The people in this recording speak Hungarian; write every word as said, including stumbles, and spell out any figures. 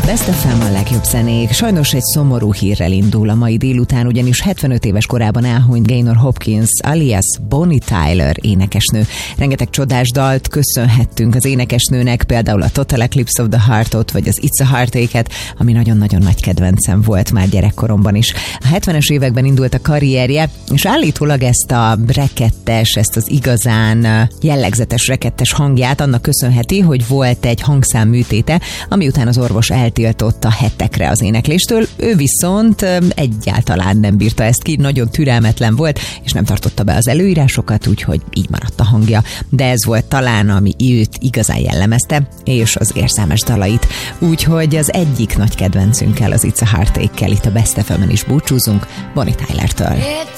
Best ef em a legjobb zenék. Sajnos egy szomorú hírrel indul a mai délután, ugyanis hetvenöt éves korában elhunyt Gaynor Hopkins alias Bonnie Tyler énekesnő. Rengeteg csodás dalt köszönhettünk az énekesnőnek, például a Total Eclipse of the Heart-ot, vagy az It's a Heartache-et, ami nagyon-nagyon nagy kedvencem volt már gyerekkoromban is. A hetvenes években indult a karrierje, és állítólag ezt a rekettes, ezt az igazán jellegzetes rekettes hangját annak köszönheti, hogy volt egy hangszámműtéte, ami után az orvos eltiltotta hetekre az énekléstől. Ő viszont egyáltalán nem bírta ezt ki, nagyon türelmetlen volt, és nem tartotta be az előírásokat, úgyhogy így maradt a hangja. De ez volt talán, ami őt igazán jellemezte, és az érzelmes dalait. Úgyhogy az egyik nagy kedvencünkkel, az It's a Heartache-kel itt a Best ef emen is búcsúzunk, Bonnie Tylertől.